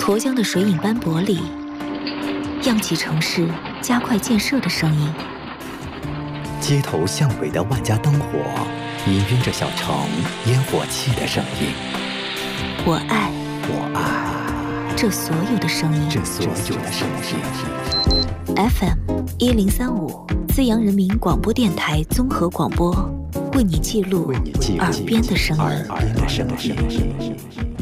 沱江的水影斑驳里，漾起城市加快建设的声音。 街头巷尾的万家灯火，氤氲着小城烟火气的声音。 我爱这所有的声音。FM1035资阳人民广播电台综合广播，为你记录耳边的声音。